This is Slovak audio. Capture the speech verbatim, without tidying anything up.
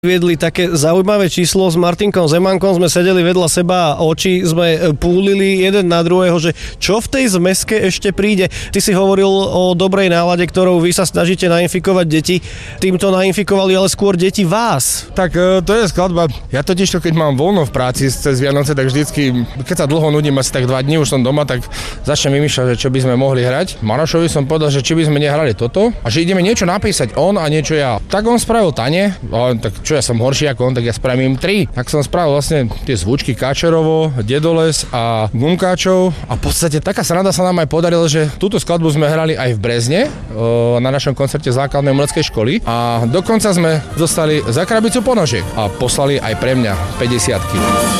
viedli také zaujímavé číslo s Martinkom Zemánkom, sme sedeli vedľa seba a oči sme púlili jeden na druhého, že čo v tej zmeske ešte príde. Ty si hovoril o dobrej nálade, ktorou vy sa snažíte nainfikovať deti. Týmto nainfikovali ale skôr deti vás. Tak to je skladba. Ja totiž to, keď mám voľno v práci cez Vianoce, tak vždycky, keď sa dlho nudím, asi tak dva dní už som doma, tak začnem vymýšľať, že čo by sme mohli hrať. Marošovi som povedal, že či by sme nehrali toto a že ideme niečo napísať on a niečo ja. Tak on spravil tane, tak čo ja som horší ako on, tak ja spravím tri. Tak som spravil vlastne tie zvučky Káčerovo, Dedoles a Gumkáčov a v podstate taká sranda sa nám aj podarila, že túto skladbu sme hrali aj v Brezne na našom koncerte základnej umeleckej školy a dokonca sme dostali za krabicu ponožiek a poslali aj pre mňa päťdesiatky.